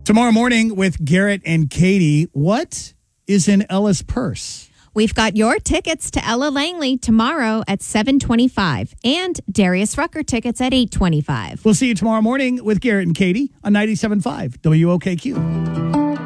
Tomorrow morning with Garrett and Katie, what is in Ella's purse? We've got your tickets to Ella Langley tomorrow at 7:25 and Darius Rucker tickets at 8:25. We'll see you tomorrow morning with Garrett and Katie on 97.5 WOKQ.